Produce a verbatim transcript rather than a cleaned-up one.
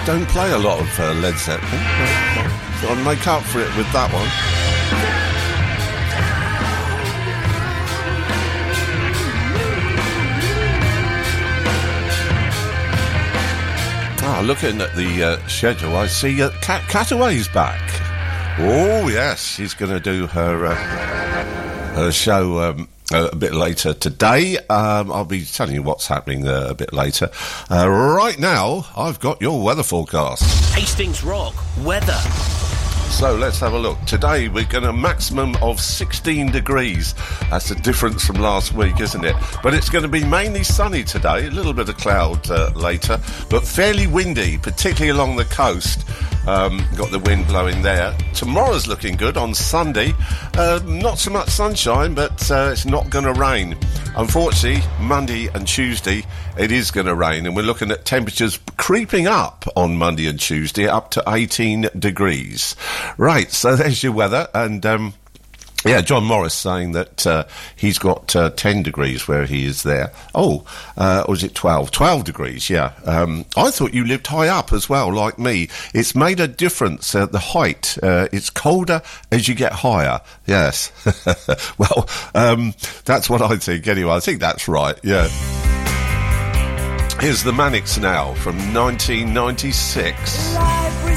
don't play a lot of uh, Led Zeppelin. Got to make up for it with that one. Ah, looking at the uh, schedule, I see uh, Cat Cataway's back. Oh yes, she's going to do her uh, her show um, a bit later today. Um, I'll be telling you what's happening uh, a bit later. Uh, right now, I've got your weather forecast. Hastings Rock weather. So let's have a look. Today we're going to maximum of sixteen degrees. That's a difference from last week, isn't it? But it's going to be mainly sunny today, a little bit of cloud uh, later, but fairly windy, particularly along the coast. Um, got the wind blowing there. Tomorrow's looking good on Sunday. Uh, not so much sunshine, but uh, it's not going to rain. Unfortunately, Monday and Tuesday, it is going to rain, and we're looking at temperatures creeping up on Monday and Tuesday, up to eighteen degrees. Right, so there's your weather, and um, yeah, John Morris saying that uh, he's got uh, ten degrees where he is there. Oh, uh, or is it twelve? twelve degrees, yeah. Um, I thought you lived high up as well, like me. It's made a difference, uh, the height. Uh, it's colder as you get higher, yes. Well, um, that's what I think anyway. I think that's right, yeah. Here's the Manics now from nineteen ninety-six.